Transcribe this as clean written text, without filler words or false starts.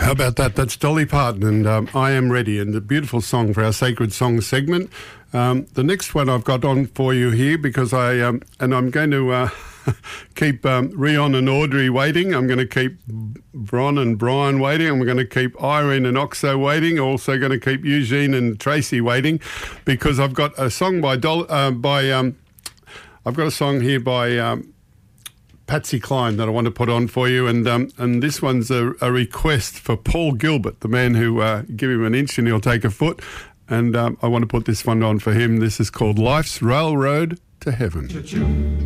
How about that? That's Dolly Parton and I Am Ready, and a beautiful song for our Sacred Song segment. The next one I've got on for you here because I'm going to keep Rion and Audrey waiting. I'm going to keep Bron and Brian waiting. I'm going to keep Irene and Oxo waiting. Also going to keep Eugene and Tracy waiting because I've got a song by I've got a song here by Patsy Cline that I want to put on for you, and this one's a request for Paul Gilbert, the man who give him an inch and he'll take a foot, and I want to put this one on for him. This is called Life's Railroad to Heaven.